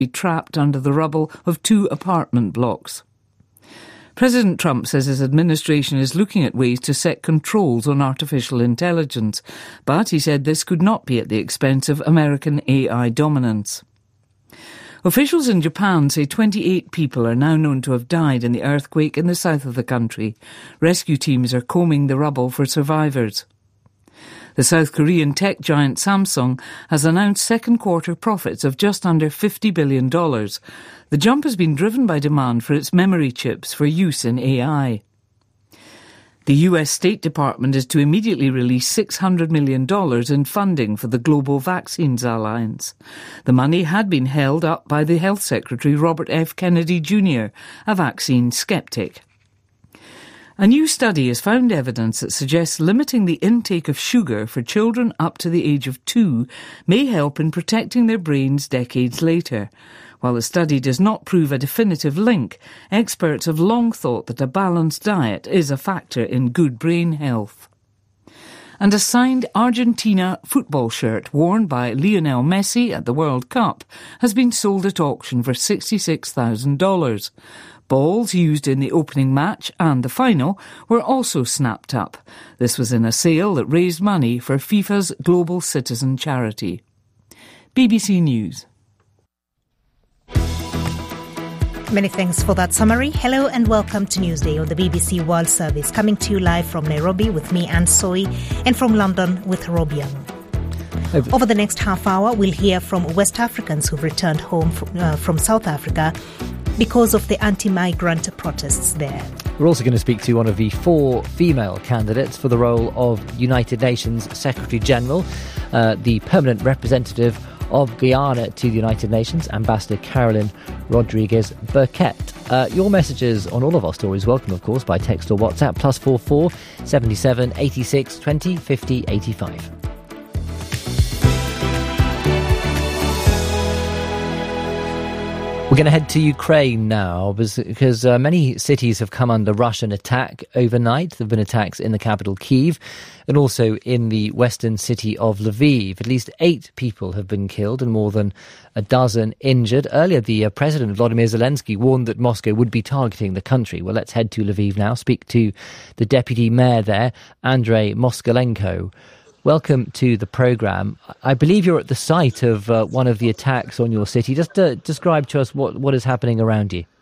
trapped under the rubble of 2 apartment blocks. President Trump says his administration is looking at ways to set controls on artificial intelligence, but he said this could not be at the expense of American AI dominance. Officials in Japan say 28 people are now known to have died in the earthquake in the south of the country. Rescue teams are combing the rubble for survivors. The South Korean tech giant Samsung has announced second quarter profits of just under $50 billion. The jump has been driven by demand for its memory chips for use in AI. The US State Department is to immediately release $600 million in funding for the Global Vaccines Alliance. The money had been held up by the Health Secretary Robert F. Kennedy Jr., a vaccine skeptic. A new study has found evidence that suggests limiting the intake of sugar for children up to the age of 2 may help in protecting their brains decades later. While the study does not prove a definitive link, experts have long thought that a balanced diet is a factor in good brain health. And a signed Argentina football shirt worn by Lionel Messi at the World Cup has been sold at auction for $66,000. Balls used in the opening match and the final were also snapped up. This was in a sale that raised money for FIFA's Global Citizen charity. BBC News. Many thanks for that summary. Hello and welcome to Newsday on the BBC World Service, coming to you live from Nairobi with me, Anne Soy, and from London with Rob Young. Over the next half hour, we'll hear from West Africans who've returned home from South Africa because of the anti-migrant protests there. We're also going to speak to one of the 4 female candidates for the role of United Nations Secretary-General, the permanent representative of Guyana to the United Nations, Ambassador Carolyn Rodriguez Burkett. Your messages on all of our stories welcome, of course, by text or WhatsApp, +44 77 86 20 50 85. We're going to head to Ukraine now because many cities have come under Russian attack overnight. There have been attacks in the capital, Kyiv, and also in the western city of Lviv. At least 8 people have been killed and more than a dozen injured. Earlier, the President, Volodymyr Zelensky, warned that Moscow would be targeting the country. Well, let's head to Lviv now, speak to the deputy mayor there, Andrei Moskalenko. Welcome to the programme. I believe you're at the site of one of the attacks on your city. Just describe to us what is happening around you.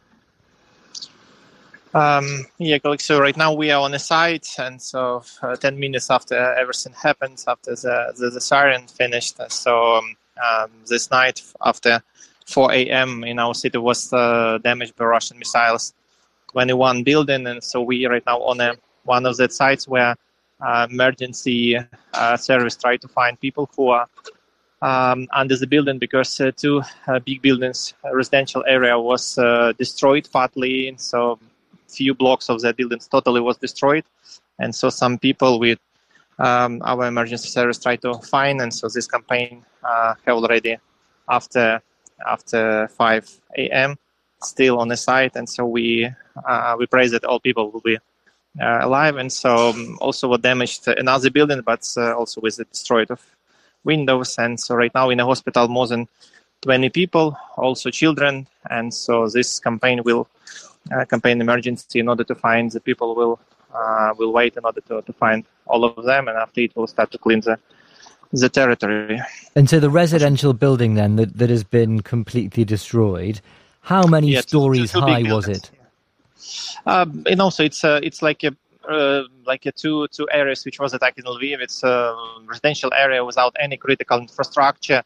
So right now we are on the site, and so 10 minutes after everything happened, after the siren finished, so this night after 4 a.m. in our city was damaged by Russian missiles, 21 building, and so we right now on one of the sites where emergency service try to find people who are under the building because 2 big buildings, residential area was destroyed partly, and so few blocks of the buildings totally was destroyed, and so some people with our emergency service try to find, and so this campaign have already after 5 a.m. still on the site, and so we pray that all people will be alive, and so also what damaged another building, but also with the destroyed of windows, and so right now in the hospital more than 20 people, also children, and so this campaign will campaign emergency in order to find the people will wait in order to find all of them, and after it will start to clean the territory. And so the residential building then that has been completely destroyed, how many stories high was it? And also it's like a two areas which was attacked in Lviv. It's a residential area without any critical infrastructure,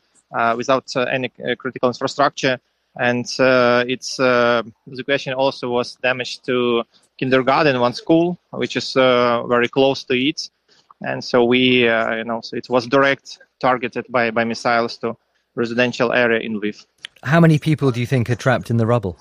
and the question also was damage to kindergarten, one school which is very close to it, and so we so it was direct targeted by missiles to residential area in Lviv. How many people do you think are trapped in the rubble?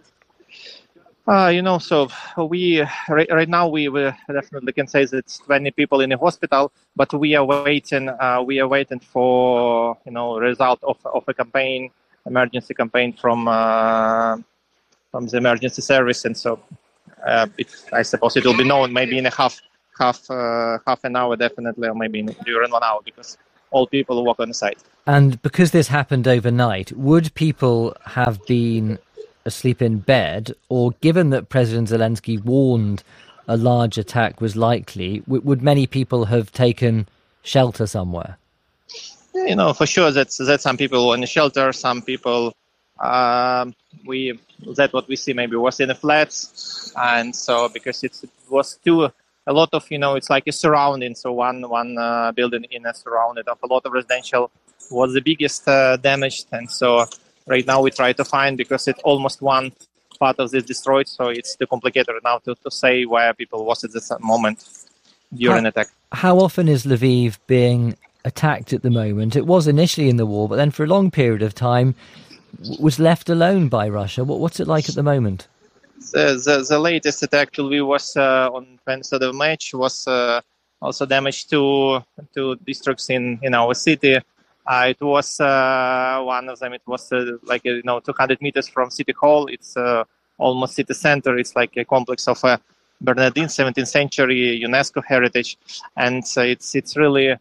So we right now we definitely can say that it's 20 people in the hospital, but we are waiting. For result of a campaign, emergency campaign from the emergency service, and so I suppose it will be known maybe in a half an hour definitely, or maybe during 1 hour, because all people who work on the site. And because this happened overnight, would people have been asleep in bed, or given that President Zelensky warned a large attack was likely, would many people have taken shelter somewhere? For sure that some people were in the shelter, some people that what we see maybe was in the flats, and so because it was a lot of it's like a surrounding, so one building in a surrounded of a lot of residential was the biggest damaged, and so right now we try to find, because it's almost one part of this destroyed, so it's too complicated now to say where people was at this moment during attack. How often is Lviv being attacked at the moment? It was initially in the war, but then for a long period of time was left alone by Russia. What's it like at the moment? The latest attack to Lviv was on 23rd of March, was also damage to districts in our city. It was one of them. It was 200 meters from City Hall. It's almost city center. It's like a complex of Bernardin 17th century UNESCO heritage, and it's really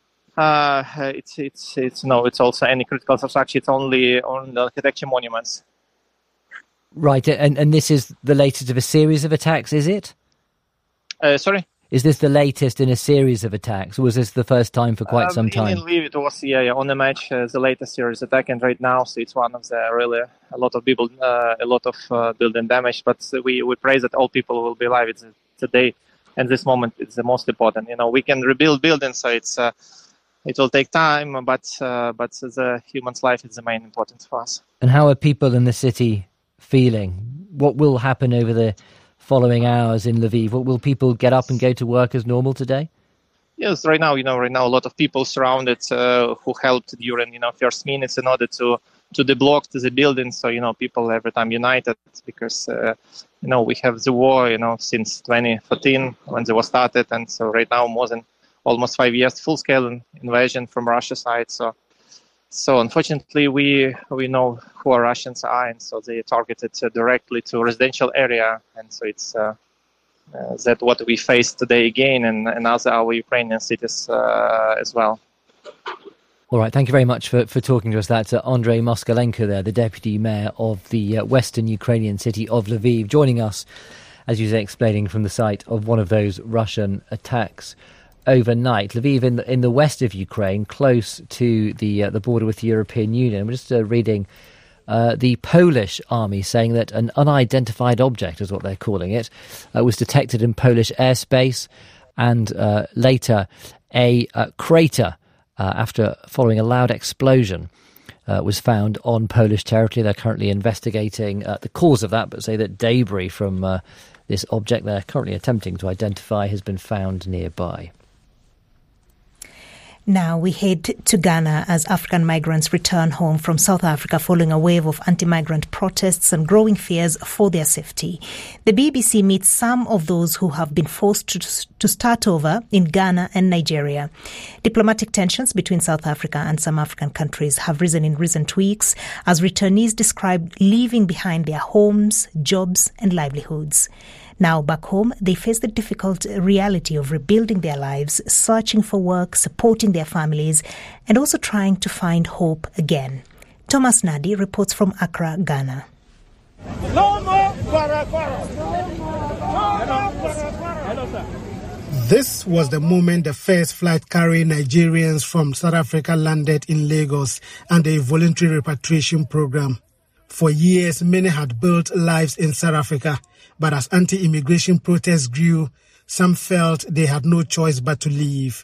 it's also any critical infrastructure. It's only on the architecture monuments. Right, and this is the latest of a series of attacks, is it? Sorry? Is this the latest in a series of attacks, or was this the first time for quite some time? In Lviv, it was on the match, the latest series attack, and right now, so it's one of the really a lot of people, a lot of building damage. But we pray that all people will be alive. It's today, and this moment is the most important. We can rebuild buildings, so it will take time, but the human's life is the main importance for us. And how are people in the city feeling? What will happen over the following hours in Lviv? Will people get up and go to work as normal today? Yes, right now a lot of people surrounded who helped during first minutes in order to deblock the building. So people every time united, because we have the war since 2014 when the war started, and so right now more than almost 5 years full scale invasion from Russia side. So unfortunately, we know who our Russians are, and so they targeted directly to residential area, and so it's that what we face today again, and other our Ukrainian cities as well. All right, thank you very much for talking to us. That's Andrei Moskalenko there, the deputy mayor of the western Ukrainian city of Lviv, joining us, as you say, explaining from the site of one of those Russian attacks overnight. Lviv in the west of Ukraine, close to the border with the European Union. We're just reading the Polish army saying that an unidentified object, is what they're calling it, was detected in Polish airspace, and later a crater after following a loud explosion was found on Polish territory. They're currently investigating the cause of that, but say that debris from this object they're currently attempting to identify has been found nearby. Now we head to Ghana as African migrants return home from South Africa following a wave of anti-migrant protests and growing fears for their safety. The BBC meets some of those who have been forced to start over in Ghana and Nigeria. Diplomatic tensions between South Africa and some African countries have risen in recent weeks as returnees describe leaving behind their homes, jobs and livelihoods. Now back home, they face the difficult reality of rebuilding their lives, searching for work, supporting their families, and also trying to find hope again. Thomas Nadi reports from Accra, Ghana. This was the moment the first flight carrying Nigerians from South Africa landed in Lagos under a voluntary repatriation program. For years, many had built lives in South Africa, but as anti-immigration protests grew, some felt they had no choice but to leave.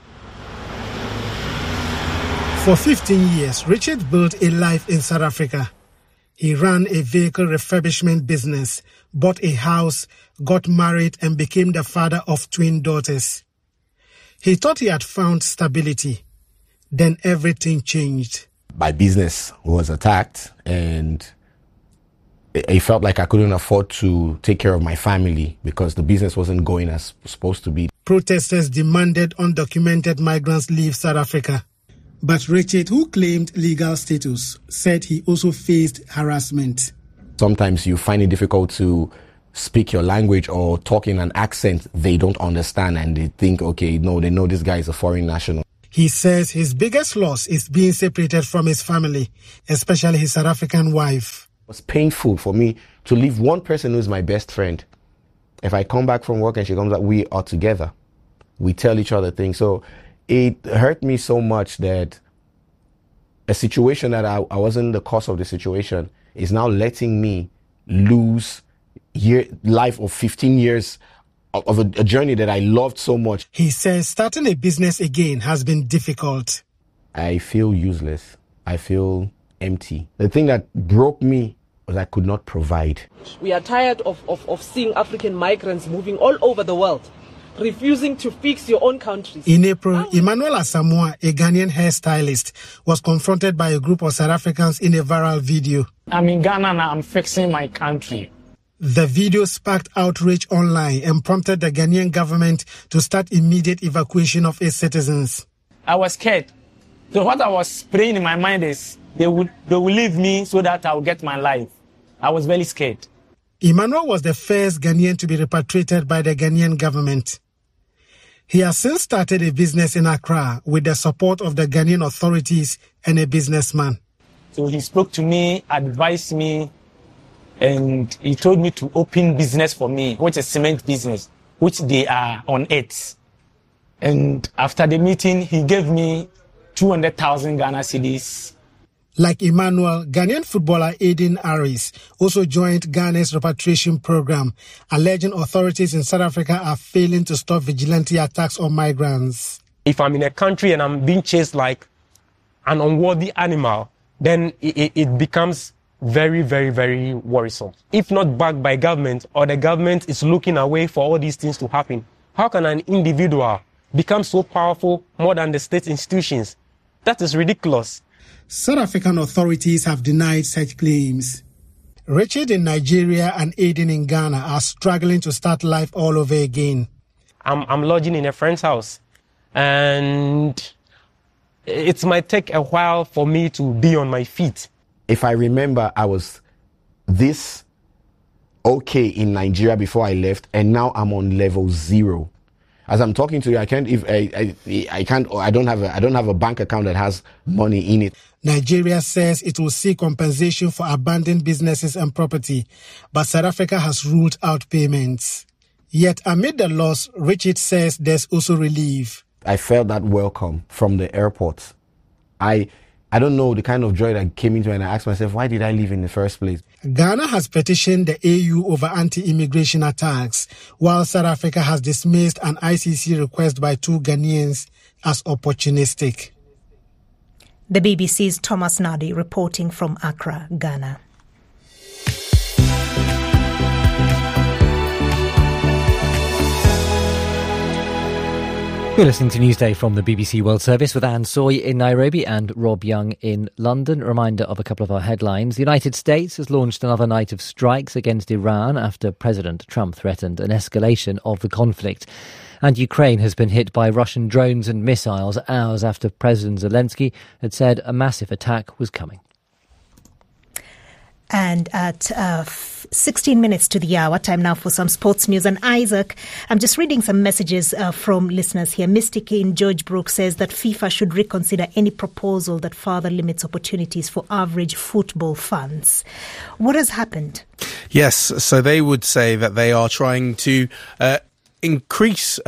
For 15 years, Richard built a life in South Africa. He ran a vehicle refurbishment business, bought a house, got married, and became the father of twin daughters. He thought he had found stability. Then everything changed. My business was attacked, and it felt like I couldn't afford to take care of my family because the business wasn't going as supposed to be. Protesters demanded undocumented migrants leave South Africa. But Richard, who claimed legal status, said he also faced harassment. Sometimes you find it difficult to speak your language or talk in an accent they don't understand, and they think, okay, no, they know this guy is a foreign national. He says his biggest loss is being separated from his family, especially his South African wife. It was painful for me to leave one person who's my best friend. If I come back from work and she comes back, we are together. We tell each other things. So it hurt me so much that a situation that I wasn't the cause of the situation is now letting me lose life of 15 years of a journey that I loved so much. He says starting a business again has been difficult. I feel useless. I feel empty. The thing that broke me was I could not provide. We are tired of seeing African migrants moving all over the world, refusing to fix your own countries. In April, Emmanuel Asamoah, a Ghanaian hairstylist, was confronted by a group of South Africans in a viral video. I'm in Ghana now, I'm fixing my country. The video sparked outrage online and prompted the Ghanaian government to start immediate evacuation of its citizens. I was scared. So what I was praying in my mind is they will leave me so that I will get my life. I was very scared. Emmanuel was the first Ghanaian to be repatriated by the Ghanaian government. He has since started a business in Accra with the support of the Ghanaian authorities and a businessman. So he spoke to me, advised me, and he told me to open business for me, which is cement business, which they are on it. And after the meeting, he gave me 200,000 Ghana cedis. Like Emmanuel, Ghanaian footballer Aiden Aris also joined Ghana's repatriation program, alleging authorities in South Africa are failing to stop vigilante attacks on migrants. If I'm in a country and I'm being chased like an unworthy animal, then it becomes very, very, very worrisome. If not backed by government, or the government is looking away for all these things to happen, how can an individual become so powerful more than the state institutions? That is ridiculous. South African authorities have denied such claims. Richard in Nigeria and Aiden in Ghana are struggling to start life all over again. I'm lodging in a friend's house, and it might take a while for me to be on my feet. If I remember, I was this okay in Nigeria before I left, and now I'm on level 0. As I'm talking to you, I don't have a bank account that has money in it. Nigeria says it will seek compensation for abandoned businesses and property, but South Africa has ruled out payments. Yet amid the loss, Richard says there's also relief. I felt that welcome from the airport. I don't know the kind of joy that came into it, and I asked myself, why did I leave in the first place? Ghana has petitioned the AU over anti-immigration attacks, while South Africa has dismissed an ICC request by 2 Ghanaians as opportunistic. The BBC's Thomas Nadi reporting from Accra, Ghana. You're listening to Newsday from the BBC World Service with Anne Soy in Nairobi and Rob Young in London. A reminder of a couple of our headlines. The United States has launched another night of strikes against Iran after President Trump threatened an escalation of the conflict. And Ukraine has been hit by Russian drones and missiles hours after President Zelensky had said a massive attack was coming. And at 16 minutes to the hour, time now for some sports news. And Isaac, I'm just reading some messages from listeners here. Mystic in George Brooks says that FIFA should reconsider any proposal that further limits opportunities for average football fans. What has happened? Yes, so they would say that they are trying to increase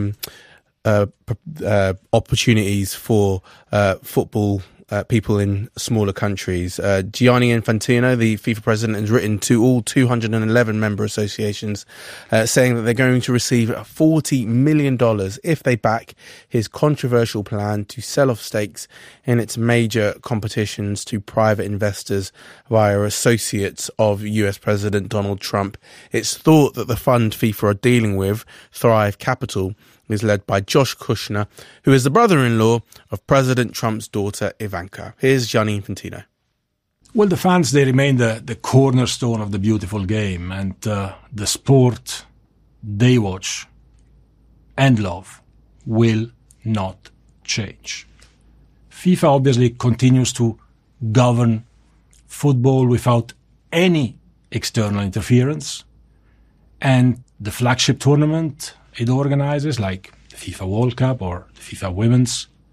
opportunities for football people in smaller countries. Gianni Infantino, the FIFA president, has written to all 211 member associations saying that they're going to receive $40 million if they back his controversial plan to sell off stakes in its major competitions to private investors via associates of US President Donald Trump. It's thought that the fund FIFA are dealing with, Thrive Capital, is led by Josh Kushner, who is the brother-in-law of President Trump's daughter, Ivanka. Here's Gianni Infantino. Well, the fans, they remain the cornerstone of the beautiful game, and the sport they watch and love will not change. FIFA obviously continues to govern football without any external interference, and the flagship tournament it organizes, like the FIFA World Cup or the FIFA Women's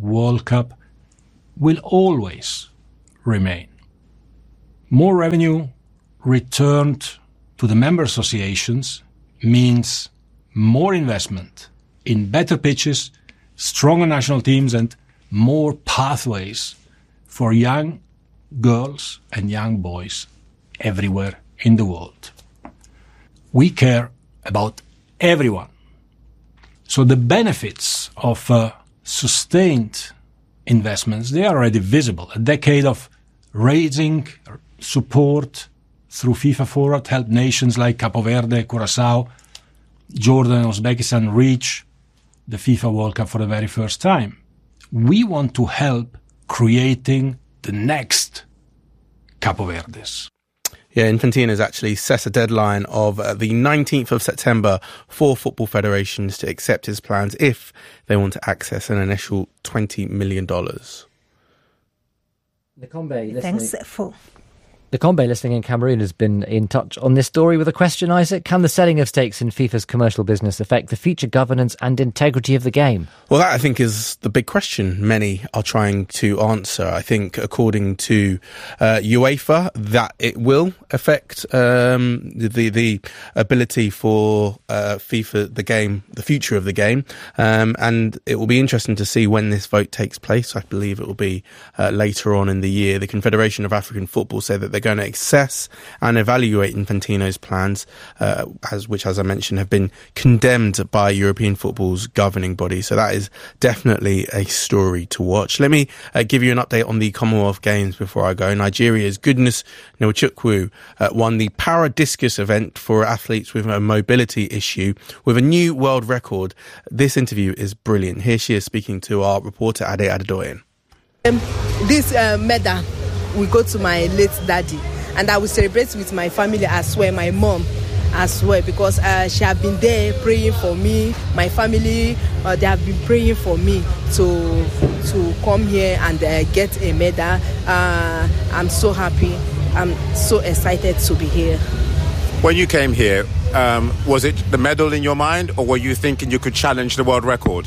World Cup will always remain. More revenue returned to the member associations means more investment in better pitches, stronger national teams, and more pathways for young girls and young boys everywhere in the world. We care about everyone. So the benefits of sustained investments, they are already visible. A decade of raising support through FIFA Forward helped nations like Cape Verde, Curacao, Jordan and Uzbekistan reach the FIFA World Cup for the very first time. We want to help creating the next Cape Verdes. Yeah, Infantino's actually set a deadline of the 19th of September for football federations to accept his plans if they want to access an initial $20 million. Nicombe, listening in Cameroon, has been in touch on this story with a question, Isaac. Can the selling of stakes in FIFA's commercial business affect the future governance and integrity of the game? Well, that, I think, is the big question many are trying to answer. I think, according to UEFA, that it will affect the ability for FIFA, the game, the future of the game. And it will be interesting to see when this vote takes place. I believe it will be later on in the year. The Confederation of African Football said that they're going to assess and evaluate Infantino's plans, which, as I mentioned, have been condemned by European football's governing body. So that is definitely a story to watch. Let me give you an update on the Commonwealth Games before I go. Nigeria's Goodness Nwachukwu won the para discus event for athletes with a mobility issue with a new world record. This interview is brilliant. Here she is speaking to our reporter Ade Adedoyin. This medal will go to my late daddy, and I will celebrate with my family as well, my mom as well, because she have been there praying for me. My family, they have been praying for me to come here and get a medal. I'm so happy. I'm so excited to be here. When you came here, was it the medal in your mind, or were you thinking you could challenge the world record?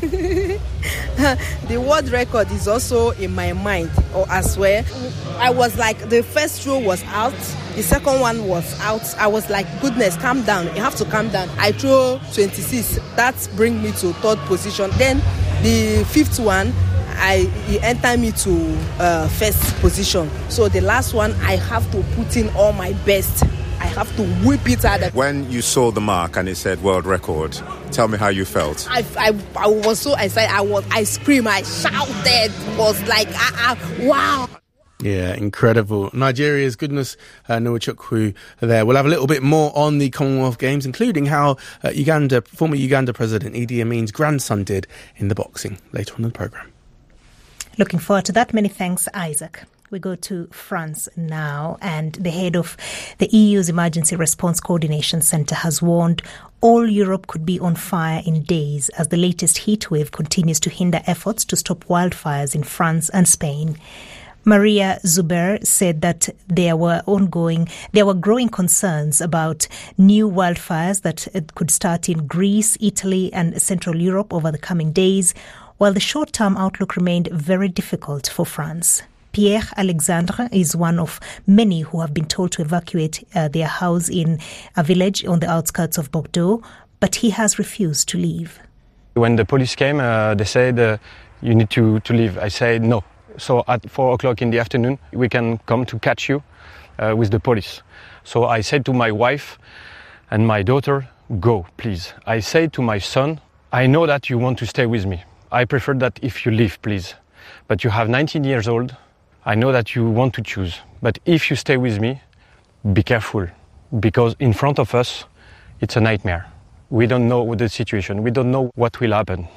The world record is also in my mind as well. I was like, the first row was out, the second one was out. I was like, goodness, calm down. You have to calm down. I threw 26. That brings me to third position. Then the fifth one, he entered me to first position. So the last one, I have to put in all my best. I have to whip it out. When you saw the mark and it said world record, tell me how you felt. I was so excited. I screamed, I shouted. It was like, wow. Yeah, incredible. Nigeria's Goodness Nwachukwu there. We'll have a little bit more on the Commonwealth Games, including how former Uganda President Idi Amin's grandson did in the boxing later on in the programme. Looking forward to that. Many thanks, Isaac. We go to France now, and the head of the EU's Emergency Response Coordination Centre has warned all Europe could be on fire in days as the latest heat wave continues to hinder efforts to stop wildfires in France and Spain. Maria Zuber said that there were growing concerns about new wildfires that could start in Greece, Italy and Central Europe over the coming days, while the short-term outlook remained very difficult for France. Pierre Alexandre is one of many who have been told to evacuate their house in a village on the outskirts of Bordeaux, but he has refused to leave. When the police came, they said, you need to leave. I said no. So at 4 o'clock in the afternoon, we can come to catch you with the police. So I said to my wife and my daughter, go, please. I said to my son, I know that you want to stay with me. I prefer that if you leave, please. But you have 19 years old. I know that you want to choose, but if you stay with me, be careful, because in front of us, it's a nightmare. We don't know the situation. We don't know what will happen.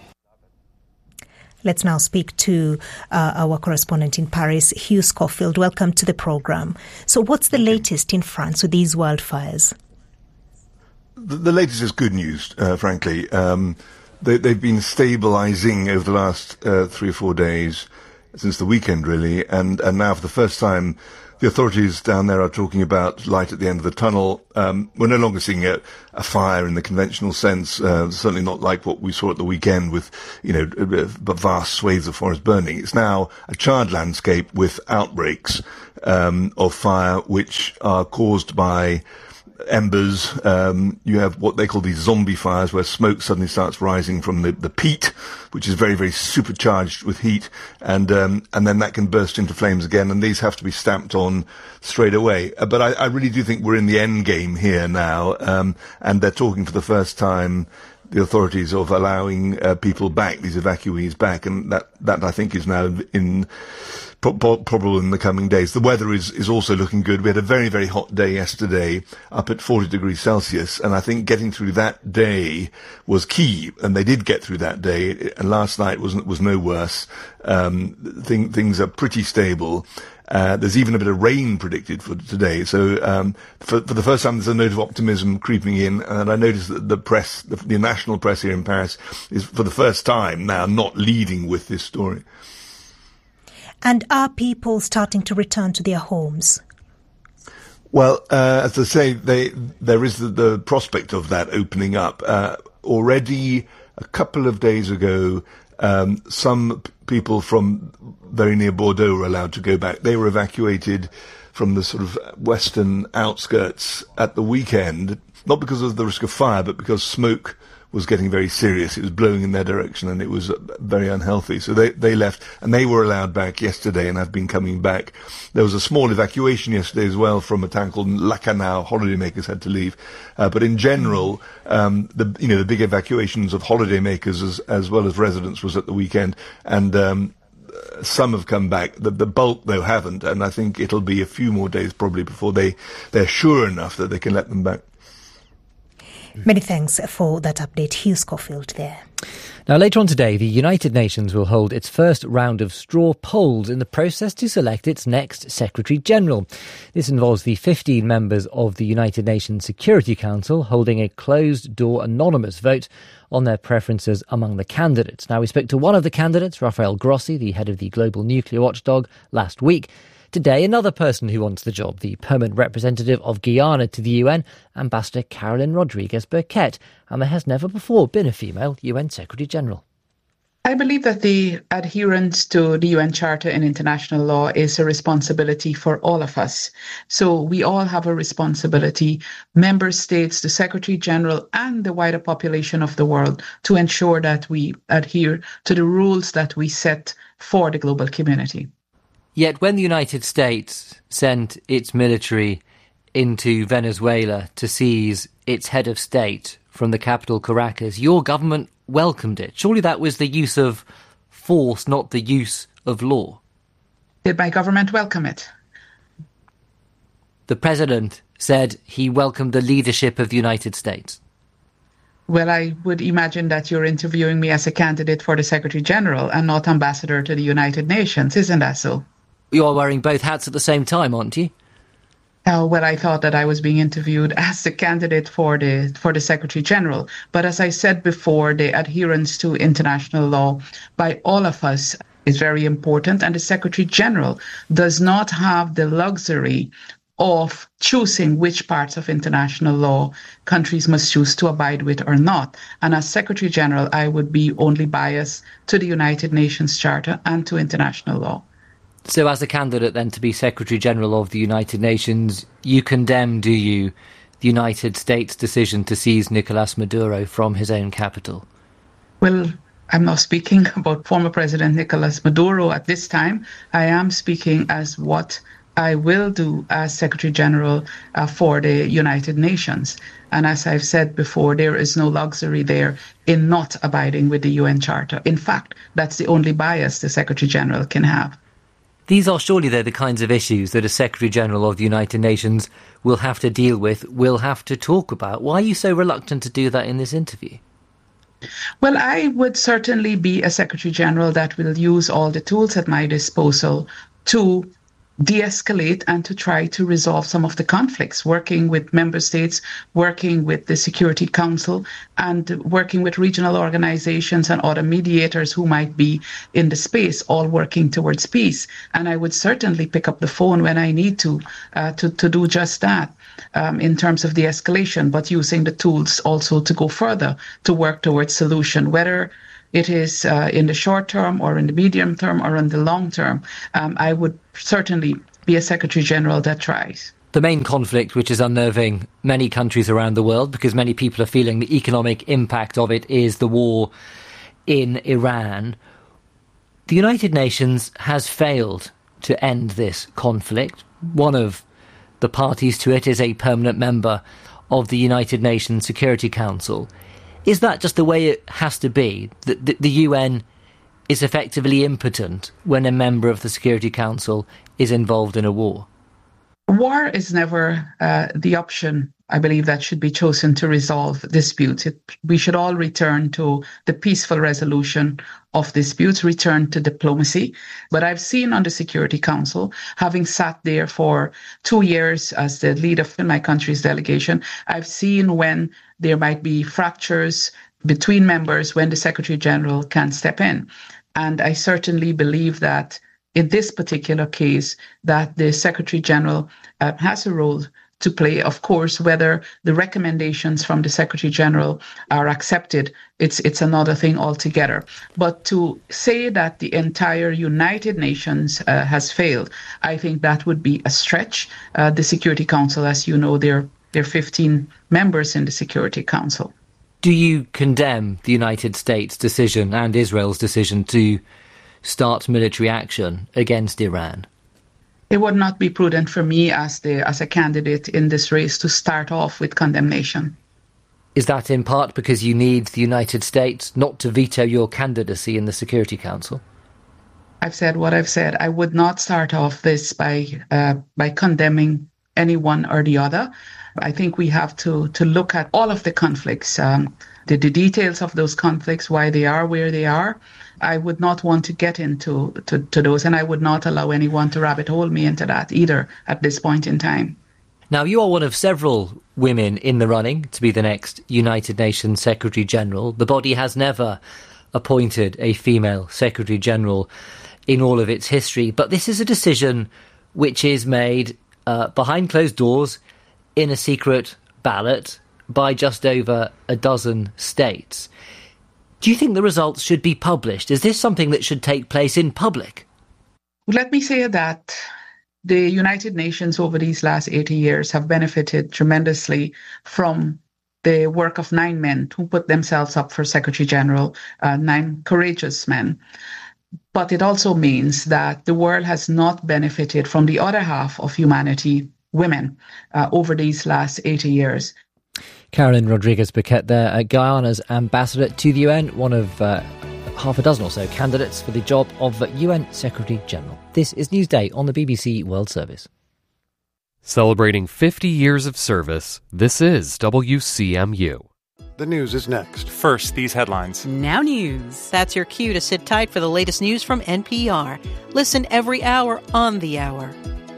Let's now speak to our correspondent in Paris, Hugh Schofield. Welcome to the program. So what's the latest in France with these wildfires? The latest is good news, frankly. They've been stabilising over the last 3 or 4 days, since the weekend, really, and now for the first time the authorities down there are talking about light at the end of the tunnel. We're no longer seeing a fire in the conventional sense, certainly not like what we saw at the weekend with, vast swathes of forest burning. It's now a charred landscape with outbreaks of fire which are caused by embers. You have what they call these zombie fires, where smoke suddenly starts rising from the peat, which is very, very supercharged with heat, and then that can burst into flames again, and these have to be stamped on straight away. But I really do think we're in the end game here now, and they're talking for the first time, the authorities, of allowing people back, these evacuees back, and that I think is now probable in the coming days. The weather is also looking good. We had a very, very hot day yesterday, up at 40 degrees Celsius, and I think getting through that day was key, and they did get through that day, and last night was no worse. Things are pretty stable. There's even a bit of rain predicted for today. So for the first time, there's a note of optimism creeping in. And I noticed that the national press here in Paris is, for the first time now, not leading with this story. And are people starting to return to their homes? Well, as I say, there is the prospect of that opening up. Already a couple of days ago, some people from very near Bordeaux were allowed to go back. They were evacuated from the sort of western outskirts at the weekend, not because of the risk of fire, but because smoke was getting very serious. It was blowing in their direction, and it was very unhealthy. So they left, and they were allowed back yesterday and have been coming back. There was a small evacuation yesterday as well from a town called Lacanau. Holidaymakers had to leave. But in general, the big evacuations of holidaymakers as well as residents was at the weekend, and some have come back. The bulk, though, haven't, and I think it'll be a few more days probably before they're sure enough that they can let them back. Many thanks for that update, Hugh Schofield there. Now, later on today, the United Nations will hold its first round of straw polls in the process to select its next Secretary-General. This involves the 15 members of the United Nations Security Council holding a closed-door anonymous vote on their preferences among the candidates. Now, we spoke to one of the candidates, Rafael Grossi, the head of the Global Nuclear Watchdog, last week. Today, another person who wants the job, the permanent representative of Guyana to the UN, Ambassador Caroline Rodriguez-Burquette, and there has never before been a female UN Secretary-General. I believe that the adherence to the UN Charter and international law is a responsibility for all of us. So we all have a responsibility, member states, the Secretary General, and the wider population of the world, to ensure that we adhere to the rules that we set for the global community. Yet when the United States sent its military into Venezuela to seize its head of state from the capital Caracas, your government welcomed it. Surely that was the use of force, not the use of law. Did my government welcome it? The president said he welcomed the leadership of the United States. Well, I would imagine that you're interviewing me as a candidate for the Secretary General and not ambassador to the United Nations, isn't that so? You're wearing both hats at the same time, aren't you? Well, I thought that I was being interviewed as the candidate for the Secretary General. But as I said before, the adherence to international law by all of us is very important. And the Secretary General does not have the luxury of choosing which parts of international law countries must choose to abide with or not. And as Secretary General, I would be only biased to the United Nations Charter and to international law. So as a candidate then to be Secretary General of the United Nations, you condemn, do you, the United States' decision to seize Nicolas Maduro from his own capital? Well, I'm not speaking about former President Nicolas Maduro at this time. I am speaking as what I will do as Secretary General for the United Nations. And as I've said before, there is no luxury there in not abiding with the UN Charter. In fact, that's the only bias the Secretary General can have. These are surely, though, the kinds of issues that a Secretary-General of the United Nations will have to deal with, will have to talk about. Why are you so reluctant to do that in this interview? Well, I would certainly be a Secretary-General that will use all the tools at my disposal to de-escalate and to try to resolve some of the conflicts, working with member states, working with the Security Council, and working with regional organizations and other mediators who might be in the space, all working towards peace. And I would certainly pick up the phone when I need to do just that in terms of de-escalation, but using the tools also to go further to work towards solution, whether it is in the short term or in the medium term or in the long term. I would certainly be a Secretary General that tries. The main conflict which is unnerving many countries around the world, because many people are feeling the economic impact of it, is the war in Iran. The United Nations has failed to end this conflict. One of the parties to it is a permanent member of the United Nations Security Council. Is that just the way it has to be? The UN is effectively impotent when a member of the Security Council is involved in a war? War is never the option, I believe, that should be chosen to resolve disputes. We should all return to the peaceful resolution of disputes, return to diplomacy. But I've seen on the Security Council, having sat there for 2 years as the leader of my country's delegation, I've seen when there might be fractures between members when the Secretary General can step in. And I certainly believe that in this particular case, that the Secretary General has a role to play. Of course, whether the recommendations from the Secretary General are accepted, it's another thing altogether. But to say that the entire United Nations has failed, I think that would be a stretch. The Security Council, as you know, there are 15 members in the Security Council. Do you condemn the United States' decision and Israel's decision to start military action against Iran? It would not be prudent for me as a candidate in this race to start off with condemnation. Is that in part because you need the United States not to veto your candidacy in the Security Council? I've said what I've said. I would not start off this by condemning anyone or the other. I think we have to look at all of the conflicts, the details of those conflicts, why they are where they are. I would not want to get into those, and I would not allow anyone to rabbit hole me into that either at this point in time. Now, you are one of several women in the running to be the next United Nations Secretary General. The body has never appointed a female Secretary General in all of its history, but this is a decision which is made behind closed doors in a secret ballot by just over a dozen states. Do you think the results should be published? Is this something that should take place in public? Let me say that the United Nations over these last 80 years have benefited tremendously from the work of 9 men who put themselves up for Secretary General, 9 courageous men. But it also means that the world has not benefited from the other half of humanity, women, over these last 80 years. Carolyn Rodriguez-Burkett there, Guyana's ambassador to the UN, one of half a dozen or so candidates for the job of UN Secretary General. This is Newsday on the BBC World Service. Celebrating 50 years of service, this is WCMU. The news is next. First, these headlines. Now news. That's your cue to sit tight for the latest news from NPR. Listen every hour on the hour.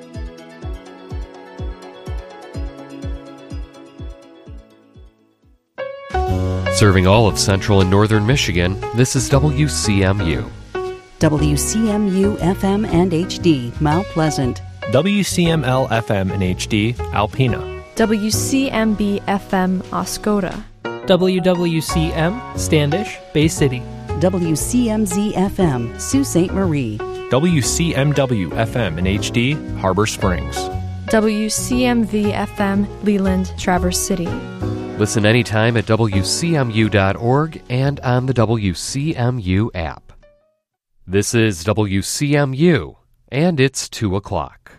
Serving all of central and northern Michigan, this is WCMU. WCMU FM and HD, Mount Pleasant. WCML FM and HD, Alpena. WCMB FM, Oscoda. WWCM, Standish, Bay City. WCMZ FM, Sault Ste. Marie. WCMW FM and HD, Harbor Springs. WCMV FM, Leland, Traverse City. Listen anytime at WCMU.org and on the WCMU app. This is WCMU, and it's 2 o'clock.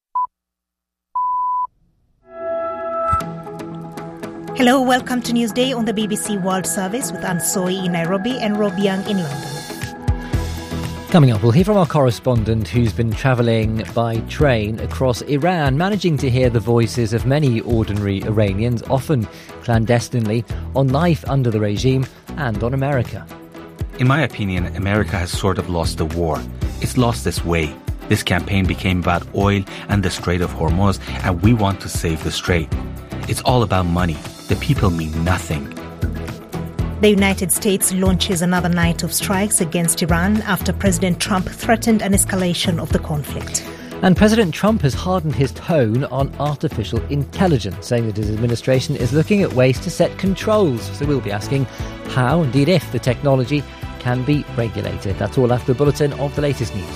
Hello, welcome to Newsday on the BBC World Service with Anne Soy in Nairobi and Rob Young in London. Coming up, we'll hear from our correspondent who's been travelling by train across Iran, managing to hear the voices of many ordinary Iranians, often clandestinely, on life under the regime and on America. In my opinion, America has sort of lost the war. It's lost its way. This campaign became about oil and the Strait of Hormuz, and we want to save the strait. It's all about money. The people mean nothing. The United States launches another night of strikes against Iran after President Trump threatened an escalation of the conflict. And President Trump has hardened his tone on artificial intelligence, saying that his administration is looking at ways to set controls. So we'll be asking how, indeed if, the technology can be regulated. That's all after the bulletin of the latest news.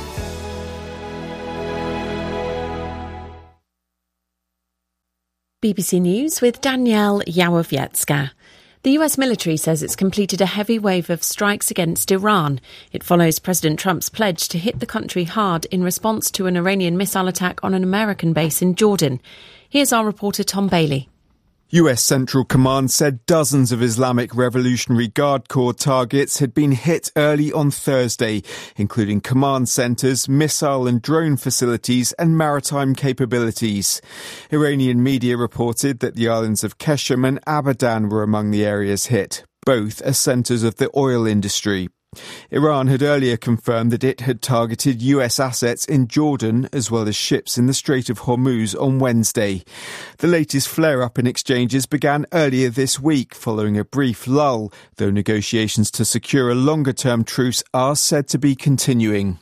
BBC News with Danielle Yawowiecka. The US military says it's completed a heavy wave of strikes against Iran. It follows President Trump's pledge to hit the country hard in response to an Iranian missile attack on an American base in Jordan. Here's our reporter Tom Bailey. US Central Command said dozens of Islamic Revolutionary Guard Corps targets had been hit early on Thursday, including command centres, missile and drone facilities and maritime capabilities. Iranian media reported that the islands of Qeshm and Abadan were among the areas hit. Both are centres of the oil industry. Iran had earlier confirmed that it had targeted US assets in Jordan as well as ships in the Strait of Hormuz on Wednesday. The latest flare-up in exchanges began earlier this week following a brief lull, though negotiations to secure a longer-term truce are said to be continuing.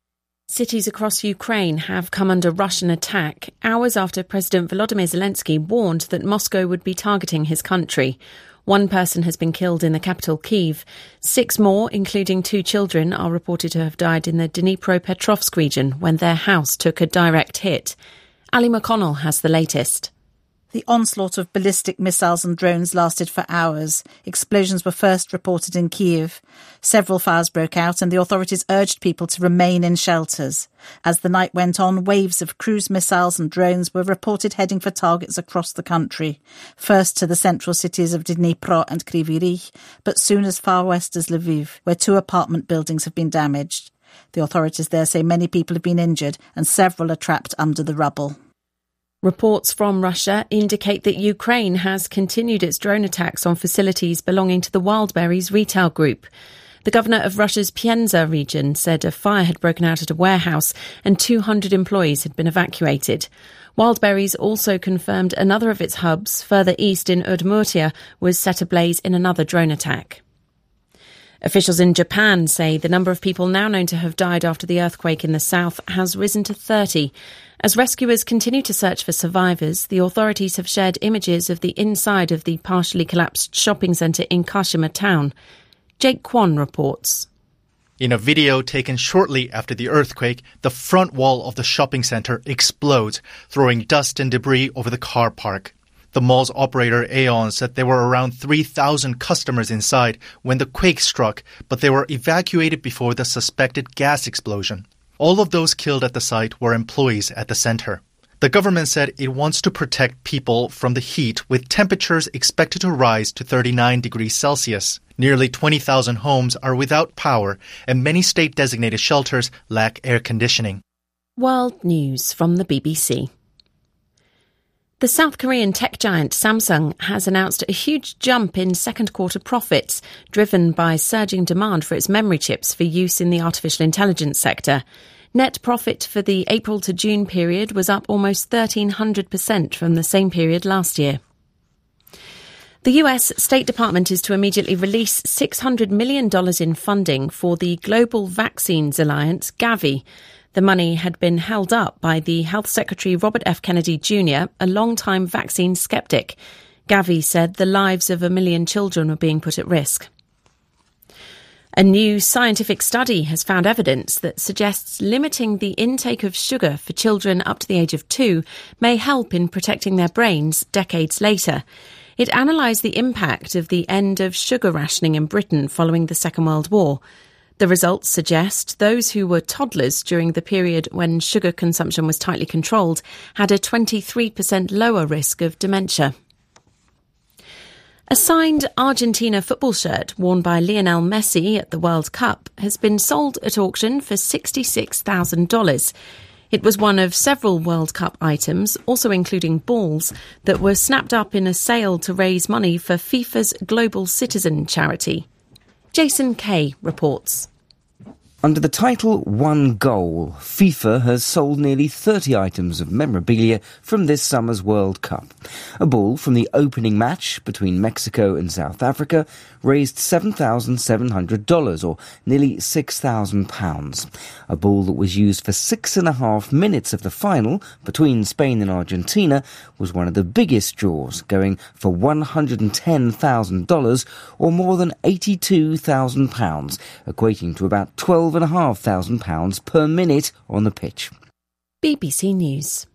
Cities across Ukraine have come under Russian attack hours after President Volodymyr Zelensky warned that Moscow would be targeting his country. One person has been killed in the capital, Kyiv. 6 more, including 2 children, are reported to have died in the Dnipropetrovsk region when their house took a direct hit. Ali McConnell has the latest. The onslaught of ballistic missiles and drones lasted for hours. Explosions were first reported in Kyiv. Several fires broke out and the authorities urged people to remain in shelters. As the night went on, waves of cruise missiles and drones were reported heading for targets across the country. First to the central cities of Dnipro and Kryvyi Rih, but soon as far west as Lviv, where 2 apartment buildings have been damaged. The authorities there say many people have been injured and several are trapped under the rubble. Reports from Russia indicate that Ukraine has continued its drone attacks on facilities belonging to the Wildberries retail group. The governor of Russia's Penza region said a fire had broken out at a warehouse and 200 employees had been evacuated. Wildberries also confirmed another of its hubs, further east in Udmurtia, was set ablaze in another drone attack. Officials in Japan say the number of people now known to have died after the earthquake in the south has risen to 30. As rescuers continue to search for survivors, the authorities have shared images of the inside of the partially collapsed shopping centre in Kashima town. Jake Kwon reports. In a video taken shortly after the earthquake, the front wall of the shopping centre explodes, throwing dust and debris over the car park. The mall's operator Aeon said there were around 3,000 customers inside when the quake struck, but they were evacuated before the suspected gas explosion. All of those killed at the site were employees at the center. The government said it wants to protect people from the heat, with temperatures expected to rise to 39 degrees Celsius. Nearly 20,000 homes are without power, and many state-designated shelters lack air conditioning. World News from the BBC. The South Korean tech giant Samsung has announced a huge jump in second quarter profits, driven by surging demand for its memory chips for use in the artificial intelligence sector. Net profit for the April to June period was up almost 1,300% from the same period last year. The US State Department is to immediately release $600 million in funding for the Global Vaccines Alliance, Gavi. The money had been held up by the Health Secretary Robert F. Kennedy Jr., a long-time vaccine skeptic. Gavi said the lives of 1 million children were being put at risk. A new scientific study has found evidence that suggests limiting the intake of sugar for children up to the age of 2 may help in protecting their brains decades later. It analysed the impact of the end of sugar rationing in Britain following the Second World War. The results suggest those who were toddlers during the period when sugar consumption was tightly controlled had a 23% lower risk of dementia. A signed Argentina football shirt worn by Lionel Messi at the World Cup has been sold at auction for $66,000. It was one of several World Cup items, also including balls, that were snapped up in a sale to raise money for FIFA's Global Citizen charity. Jason Kay reports. Under the title One Goal, FIFA has sold nearly 30 items of memorabilia from this summer's World Cup. A ball from the opening match between Mexico and South Africa raised $7,700, or nearly £6,000. A ball that was used for 6.5 minutes of the final between Spain and Argentina was one of the biggest draws, going for $110,000, or more than £82,000, equating to about £12,500 per minute on the pitch. BBC News.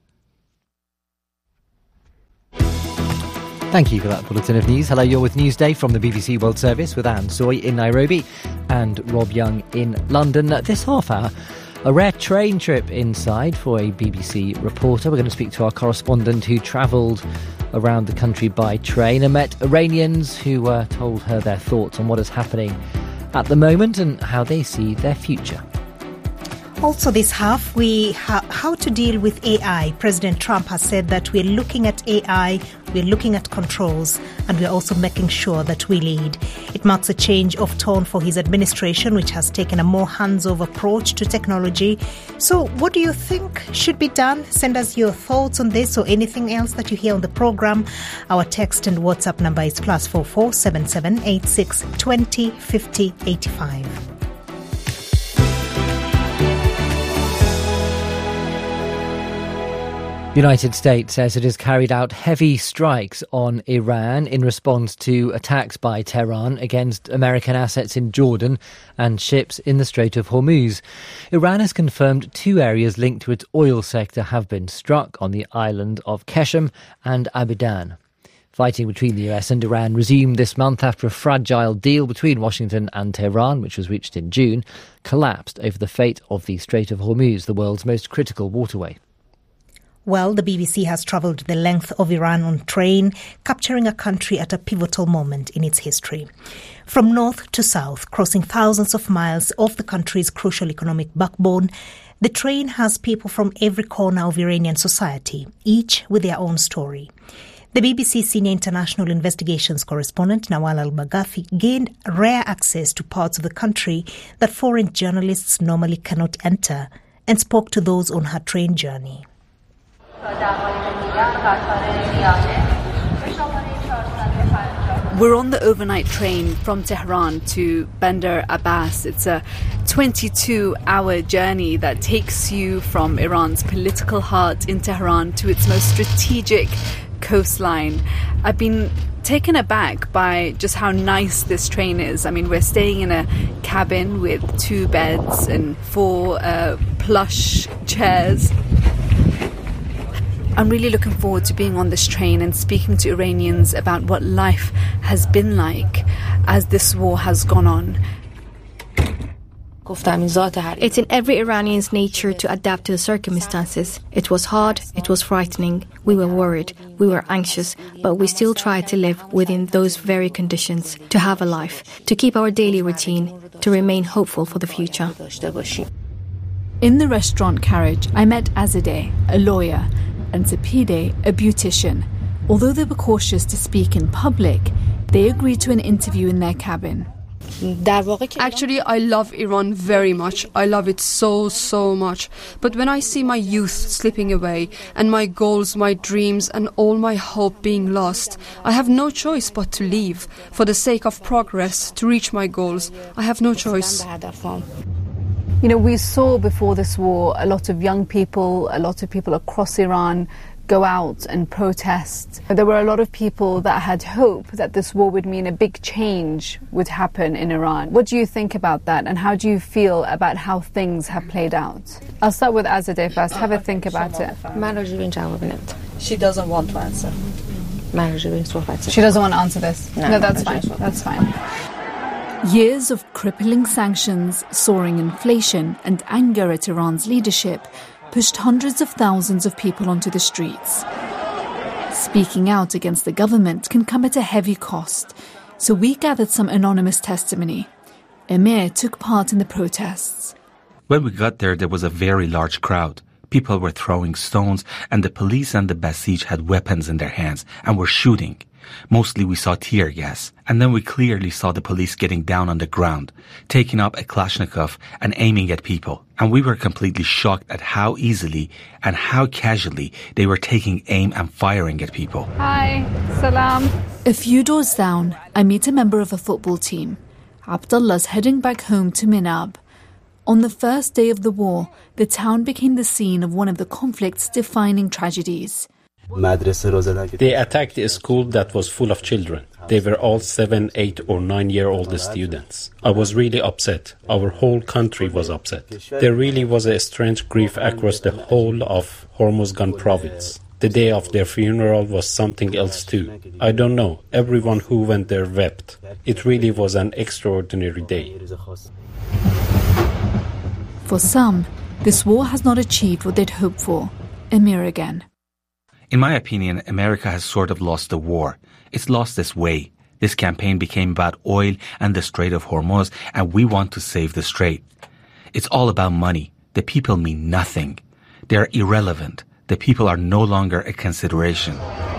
Thank you for that bulletin of news. Hello, you're with Newsday from the BBC World Service with Anne Soy in Nairobi and Rob Young in London. This half hour, a rare train trip inside for a BBC reporter. We're going to speak to our correspondent who travelled around the country by train and met Iranians who told her their thoughts on what is happening at the moment and how they see their future. Also this half, how to deal with AI. President Trump has said that we're looking at AI, we're looking at controls, and we're also making sure that we lead. It marks a change of tone for his administration, which has taken a more hands-off approach to technology. So what do you think should be done? Send us your thoughts on this or anything else that you hear on the programme. Our text and WhatsApp number is +44 77 86 20 50 85. The United States says it has carried out heavy strikes on Iran in response to attacks by Tehran against American assets in Jordan and ships in the Strait of Hormuz. Iran has confirmed 2 areas linked to its oil sector have been struck on the island of Qeshm and Abidan. Fighting between the US and Iran resumed this month after a fragile deal between Washington and Tehran, which was reached in June, collapsed over the fate of the Strait of Hormuz, the world's most critical waterway. Well, the BBC has travelled the length of Iran on train, capturing a country at a pivotal moment in its history. From north to south, crossing thousands of miles of the country's crucial economic backbone, the train has people from every corner of Iranian society, each with their own story. The BBC senior international investigations correspondent Nawal Al-Baghafi gained rare access to parts of the country that foreign journalists normally cannot enter and spoke to those on her train journey. We're on the overnight train from Tehran to Bandar Abbas. It's a 22-hour journey that takes you from Iran's political heart in Tehran to its most strategic coastline. I've been taken aback by just how nice this train is. I mean, we're staying in a cabin with 2 beds and 4 plush chairs. I'm really looking forward to being on this train and speaking to Iranians about what life has been like as this war has gone on. It's in every Iranian's nature to adapt to the circumstances. It was hard, it was frightening, we were worried, we were anxious, but we still tried to live within those very conditions, to have a life, to keep our daily routine, to remain hopeful for the future. In the restaurant carriage, I met Azadeh, a lawyer, and Sapide, a beautician. Although they were cautious to speak in public, they agreed to an interview in their cabin. Actually, I love Iran very much. I love it so much. But when I see my youth slipping away and my goals, my dreams and all my hope being lost, I have no choice but to leave. For the sake of progress, to reach my goals, I have no choice. You know, we saw before this war a lot of young people, a lot of people across Iran go out and protest. There were a lot of people that had hope that this war would mean a big change would happen in Iran. What do you think about that, and how do you feel about how things have played out? I'll start with Azadeh first. Have a think about it. She doesn't want to answer. She doesn't want to answer this? No, that's fine. That's fine. Years of crippling sanctions, soaring inflation and anger at Iran's leadership pushed hundreds of thousands of people onto the streets. Speaking out against the government can come at a heavy cost, so we gathered some anonymous testimony. Emir took part in the protests. When we got there was a very large crowd. People were throwing stones, and the police and the Basij had weapons in their hands and were shooting. Mostly we saw tear gas, and then we clearly saw the police getting down on the ground, taking up a Kalashnikov and aiming at people. And we were completely shocked at how easily and how casually they were taking aim and firing at people. Hi, salam. A few doors down, I meet a member of a football team. Abdullah's heading back home to Minab. On the first day of the war, the town became the scene of one of the conflict's defining tragedies. They attacked a school that was full of children. They were all 7, 8 or 9-year-old students. I was really upset. Our whole country was upset. There really was a strange grief across the whole of Hormozgan province. The day of their funeral was something else too. I don't know. Everyone who went there wept. It really was an extraordinary day. For some, this war has not achieved what they'd hoped for. Emir again. In my opinion, America has sort of lost the war. It's lost its way. This campaign became about oil and the Strait of Hormuz, and we want to save the strait. It's all about money. The people mean nothing. They're irrelevant. The people are no longer a consideration.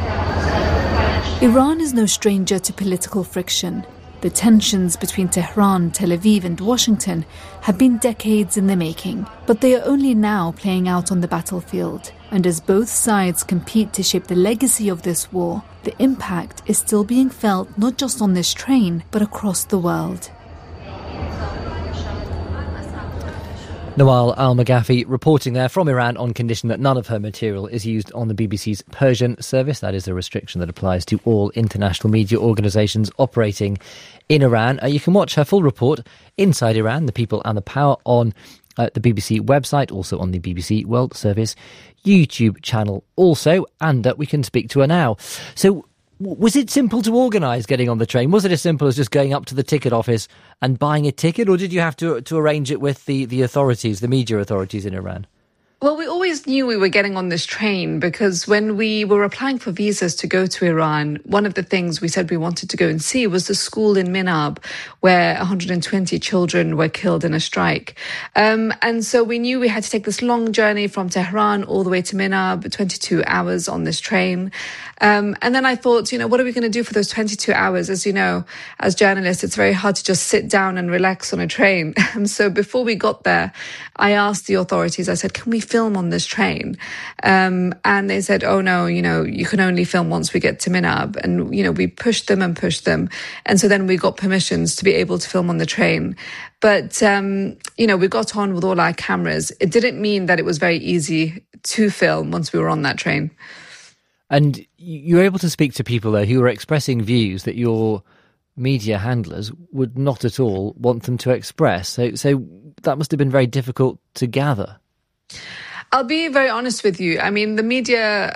Iran is no stranger to political friction. The tensions between Tehran, Tel Aviv and Washington have been decades in the making, but they are only now playing out on the battlefield. And as both sides compete to shape the legacy of this war, the impact is still being felt not just on this train, but across the world. Nawal Al-Maghafi reporting there from Iran on condition that none of her material is used on the BBC's Persian service. That is a restriction that applies to all international media organisations operating in Iran. You can watch her full report, Inside Iran, the People and the Power, on the BBC website, also on the BBC World Service YouTube channel also, and we can speak to her now. So, was it simple to organise getting on the train? Was it as simple as just going up to the ticket office and buying a ticket, or did you have to arrange it with the authorities, the media authorities in Iran? Well, we always knew we were getting on this train because when we were applying for visas to go to Iran, one of the things we said we wanted to go and see was the school in Minab where 120 children were killed in a strike. And so we knew we had to take this long journey from Tehran all the way to Minab, 22 hours on this train. And then I thought, what are we going to do for those 22 hours? As you know, as journalists, it's very hard to just sit down and relax on a train. So before we got there, I asked the authorities, I said, can we film on this train? And they said, oh no, you can only film once we get to Minab. And, we pushed them. And so then we got permissions to be able to film on the train. But, we got on with all our cameras. It didn't mean that it was very easy to film once we were on that train. And you were able to speak to people there who were expressing views that your media handlers would not at all want them to express. So that must have been very difficult to gather. I'll be very honest with you. I mean, the media,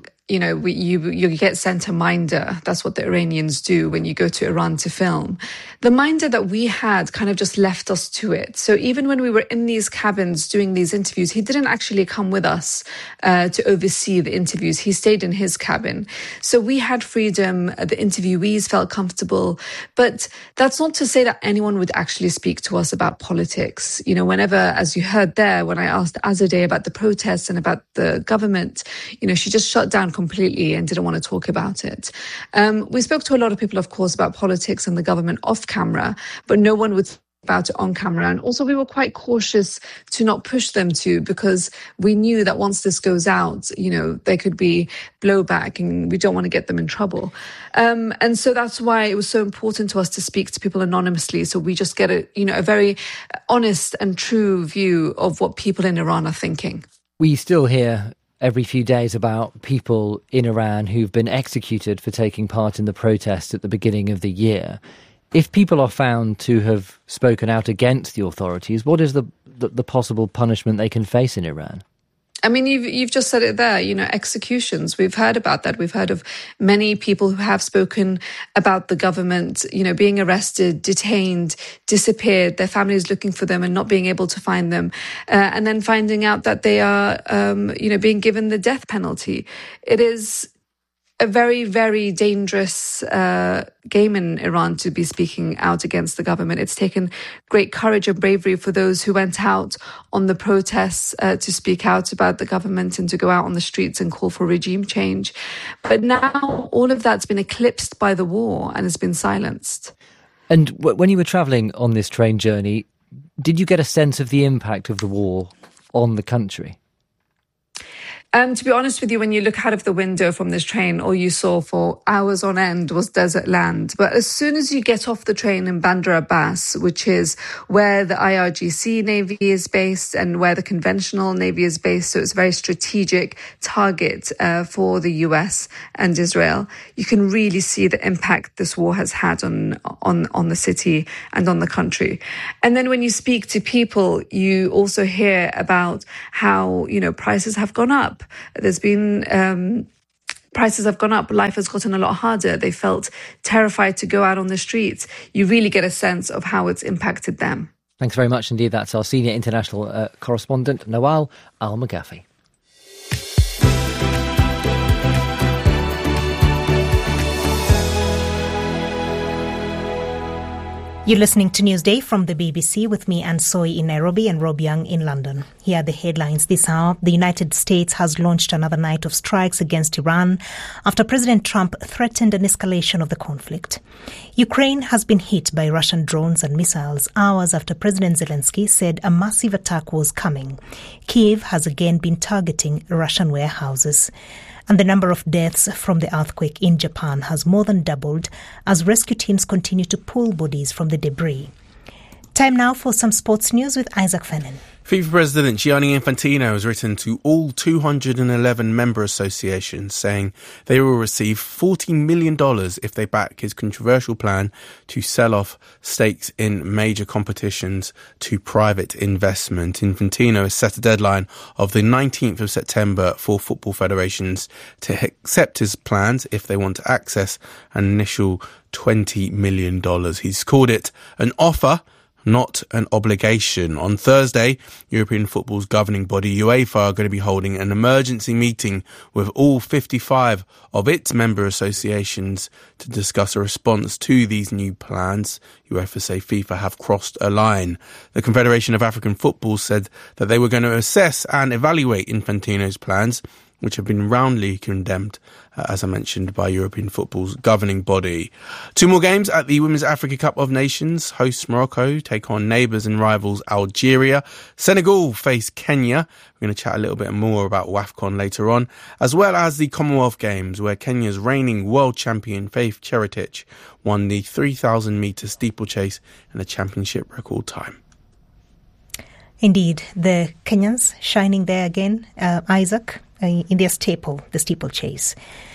you get sent a minder. That's what the Iranians do when you go to Iran to film. The minder that we had kind of just left us to it. So even when we were in these cabins doing these interviews, he didn't actually come with us to oversee the interviews. He stayed in his cabin. So we had freedom. The interviewees felt comfortable. But that's not to say that anyone would actually speak to us about politics. Whenever, as you heard there, when I asked Azadeh about the protests and about the government, she just shut down completely and didn't want to talk about it. We spoke to a lot of people, of course, about politics and the government off camera, but no one would speak about it on camera. And also we were quite cautious to not push them to, because we knew that once this goes out, there could be blowback and we don't want to get them in trouble. And so that's why it was so important to us to speak to people anonymously. So we just get a very honest and true view of what people in Iran are thinking. We still hear every few days about people in Iran who've been executed for taking part in the protests at the beginning of the year. If people are found to have spoken out against the authorities, what is the possible punishment they can face in Iran? I mean, you've just said it there, executions. We've heard about that. We've heard of many people who have spoken about the government, being arrested, detained, disappeared, their families looking for them and not being able to find them, and then finding out that they are, being given the death penalty. It is a very, very dangerous game in Iran to be speaking out against the government. It's taken great courage and bravery for those who went out on the protests to speak out about the government and to go out on the streets and call for regime change. But now all of that's been eclipsed by the war and has been silenced. And when you were travelling on this train journey, did you get a sense of the impact of the war on the country? To be honest with you, when you look out of the window from this train, all you saw for hours on end was desert land. But as soon as you get off the train in Bandar Abbas, which is where the IRGC Navy is based and where the conventional Navy is based, so it's a very strategic target for the US and Israel, you can really see the impact this war has had on the city and on the country. And then when you speak to people, you also hear about how, prices have gone up. There's been prices have gone up. Life has gotten a lot harder. They felt terrified to go out on the streets. You really get a sense of how it's impacted them. Thanks very much indeed. That's our senior international correspondent, Nawal Al-Maghafi. You're listening to Newsday from the BBC with me, Anne Soy, in Nairobi and Rob Young in London. Here are the headlines this hour. The United States has launched another night of strikes against Iran after President Trump threatened an escalation of the conflict. Ukraine has been hit by Russian drones and missiles hours after President Zelensky said a massive attack was coming. Kyiv has again been targeting Russian warehouses. And the number of deaths from the earthquake in Japan has more than doubled as rescue teams continue to pull bodies from the debris. Time now for some sports news with Isaac Fennan. FIFA President Gianni Infantino has written to all 211 member associations saying they will receive $40 million if they back his controversial plan to sell off stakes in major competitions to private investment. Infantino has set a deadline of the 19th of September for football federations to accept his plans if they want to access an initial $20 million. He's called it an offer, not an obligation. On Thursday, European football's governing body UEFA are going to be holding an emergency meeting with all 55 of its member associations to discuss a response to these new plans. UEFA say FIFA have crossed a line. The Confederation of African Football said that they were going to assess and evaluate Infantino's plans, which have been roundly condemned, as I mentioned, by European football's governing body. Two more games at the Women's Africa Cup of Nations. Hosts Morocco take on neighbours and rivals Algeria. Senegal face Kenya. We're going to chat a little bit more about WAFCON later on, as well as the Commonwealth Games, where Kenya's reigning world champion Faith Cherotich won the 3,000-metre steeplechase in a championship record time. Indeed, the Kenyans shining there again, Isaac, in their staple, the steeplechase.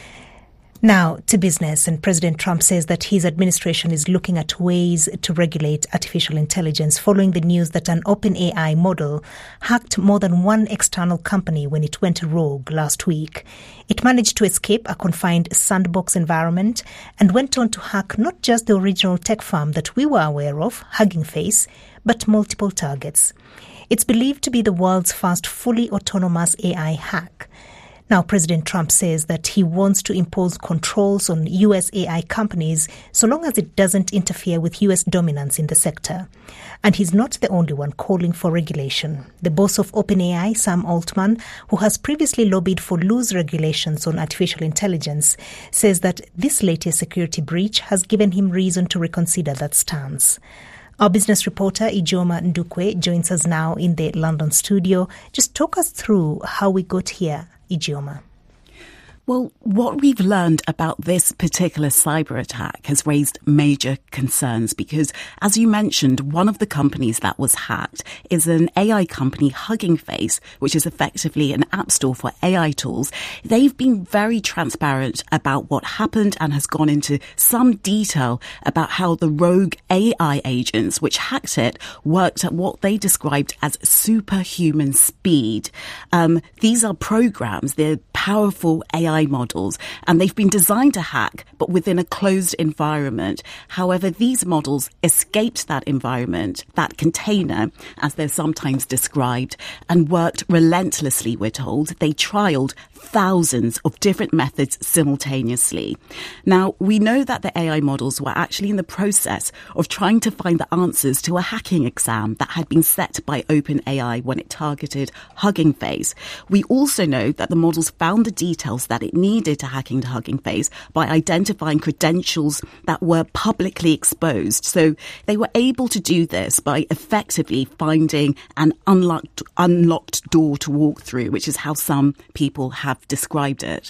Now to business, and President Trump says that his administration is looking at ways to regulate artificial intelligence following the news that an OpenAI model hacked more than one external company when it went rogue last week. It managed to escape a confined sandbox environment and went on to hack not just the original tech firm that we were aware of, Hugging Face, but multiple targets. It's believed to be the world's first fully autonomous AI hack. Now, President Trump says that he wants to impose controls on US AI companies so long as it doesn't interfere with US dominance in the sector. And he's not the only one calling for regulation. The boss of OpenAI, Sam Altman, who has previously lobbied for loose regulations on artificial intelligence, says that this latest security breach has given him reason to reconsider that stance. Our business reporter, Ijoma Ndukwe, joins us now in the London studio. Just talk us through how we got here, Ijoma. Well, what we've learned about this particular cyber attack has raised major concerns because, as you mentioned, one of the companies that was hacked is an AI company, Hugging Face, which is effectively an app store for AI tools. They've been very transparent about what happened and has gone into some detail about how the rogue AI agents, which hacked it, worked at what they described as superhuman speed. These are programs, they're powerful AI models, and they've been designed to hack, but within a closed environment. However, these models escaped that environment, that container, as they're sometimes described, and worked relentlessly, we're told. They trialed thousands of different methods simultaneously. Now, we know that the AI models were actually in the process of trying to find the answers to a hacking exam that had been set by OpenAI when it targeted Hugging Face. We also know that the models found the details that it needed to hack into Hugging Face by identifying credentials that were publicly exposed. So they were able to do this by effectively finding an unlocked door to walk through, which is how some people have described it.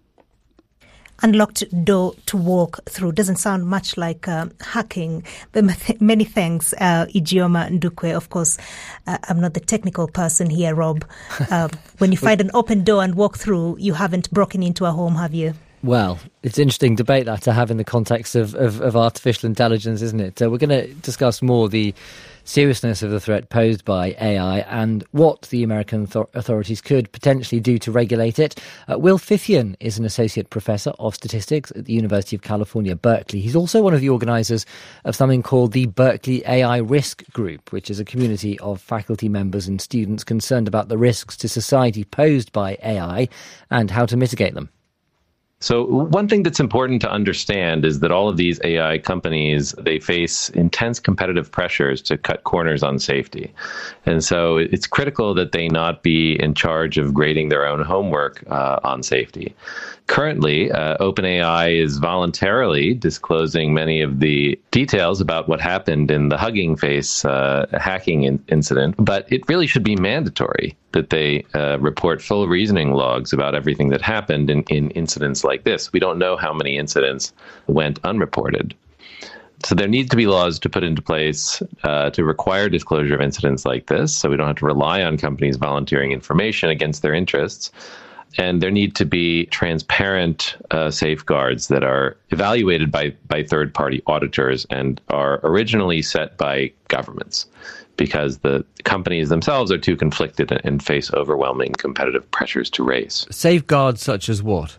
Unlocked door to walk through doesn't sound much like hacking. But many thanks, Ijeoma Ndukwe. Of course, I'm not the technical person here, Rob. When you find an open door and walk through, you haven't broken into a home, have you? Well, it's an interesting debate that to have in the context of artificial intelligence, isn't it? We're going to discuss more the seriousness of the threat posed by AI and what the American authorities could potentially do to regulate it. Will Fithian is an associate professor of statistics at the University of California, Berkeley. He's also one of the organisers of something called the Berkeley AI Risk Group, which is a community of faculty members and students concerned about the risks to society posed by AI and how to mitigate them. So one thing that's important to understand is that all of these AI companies, they face intense competitive pressures to cut corners on safety. And so it's critical that they not be in charge of grading their own homework on safety. Currently, OpenAI is voluntarily disclosing many of the details about what happened in the Hugging Face hacking incident, but it really should be mandatory that they report full reasoning logs about everything that happened in incidents like this. We don't know how many incidents went unreported. So there need to be laws to put into place to require disclosure of incidents like this, so we don't have to rely on companies volunteering information against their interests. And there need to be transparent safeguards that are evaluated by third-party auditors and are originally set by governments, because the companies themselves are too conflicted and face overwhelming competitive pressures to raise. Safeguards such as what?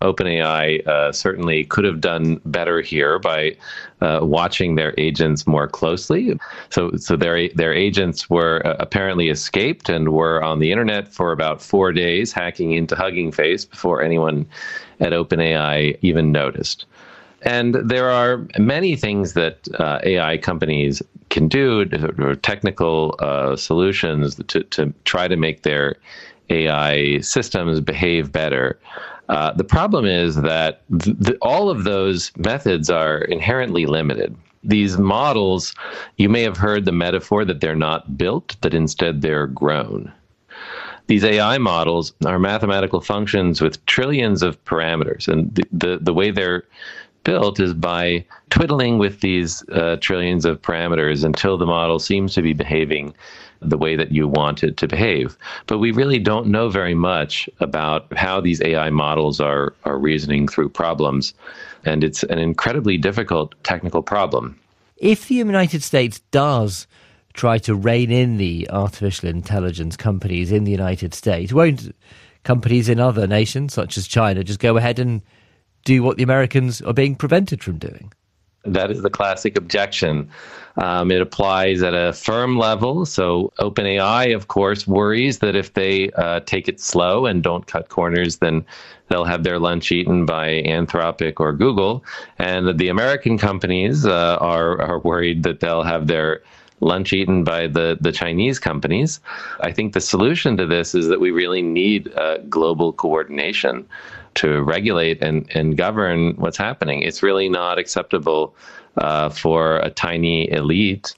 OpenAI certainly could have done better here by watching their agents more closely. So their agents were apparently escaped and were on the internet for about 4 days hacking into Hugging Face before anyone at OpenAI even noticed. And there are many things that AI companies can do, or technical solutions to try to make their AI systems behave better. The problem is that all of those methods are inherently limited. These models, you may have heard the metaphor that they're not built, that instead they're grown. These AI models are mathematical functions with trillions of parameters, and the way they're built is by twiddling with these trillions of parameters until the model seems to be behaving the way that you want it to behave. But we really don't know very much about how these AI models are reasoning through problems, and it's an incredibly difficult technical problem. If the United States does try to rein in the artificial intelligence companies in the United States, won't companies in other nations, such as China, just go ahead and do what the Americans are being prevented from doing? That is the classic objection. It applies at a firm level. So OpenAI, of course, worries that if they take it slow and don't cut corners, then they'll have their lunch eaten by Anthropic or Google. And the American companies are worried that they'll have their lunch eaten by the Chinese companies. I think the solution to this is that we really need global coordination to regulate and govern what's happening. It's really not acceptable for a tiny elite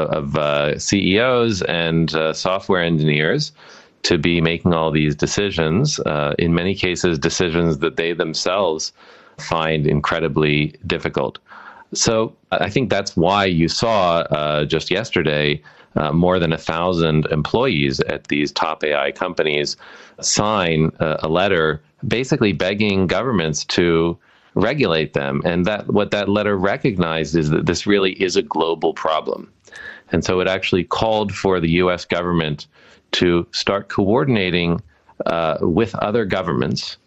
of CEOs and software engineers to be making all these decisions, in many cases decisions that they themselves find incredibly difficult. So I think that's why you saw just yesterday more than 1,000 employees at these top AI companies sign a letter basically begging governments to regulate them. And what that letter recognized is that this really is a global problem. And so it actually called for the U.S. government to start coordinating with other governments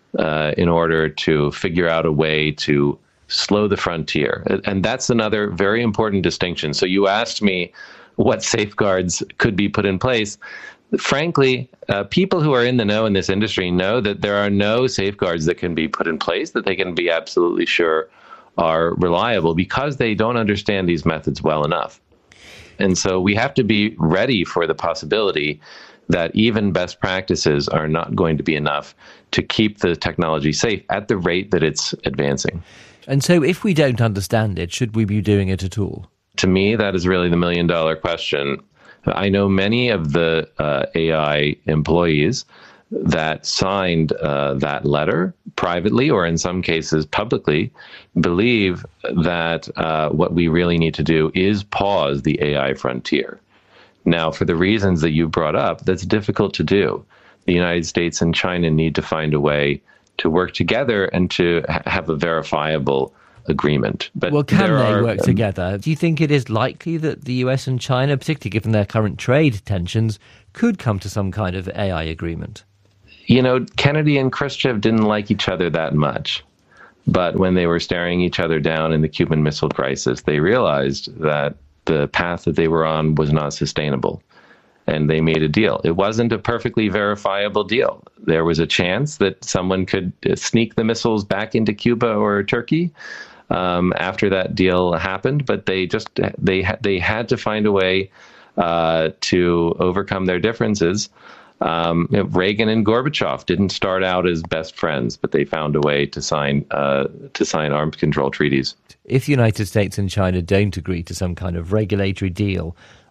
in order to figure out a way to slow the frontier. And that's another very important distinction. So you asked me what safeguards could be put in place. Frankly, people who are in the know in this industry know that there are no safeguards that can be put in place that they can be absolutely sure are reliable because they don't understand these methods well enough. And so we have to be ready for the possibility that even best practices are not going to be enough to keep the technology safe at the rate that it's advancing. And so if we don't understand it, should we be doing it at all? To me, that is really the million-dollar question. I know many of the AI employees that signed that letter privately, or in some cases publicly, believe that what we really need to do is pause the AI frontier. Now, for the reasons that you brought up, that's difficult to do. The United States and China need to find a way to work together and to have a verifiable agreement. But well, can they work together? Do you think it is likely that the US and China, particularly given their current trade tensions, could come to some kind of AI agreement? You know, Kennedy and Khrushchev didn't like each other that much. But when they were staring each other down in the Cuban Missile Crisis, they realized that the path that they were on was not sustainable. And they made a deal. It wasn't a perfectly verifiable deal. There was a chance that someone could sneak the missiles back into Cuba or Turkey after that deal happened, but they had to find a way to overcome their differences. Reagan and Gorbachev didn't start out as best friends, but they found a way to sign arms control treaties. If the United States and China don't agree to some kind of regulatory deal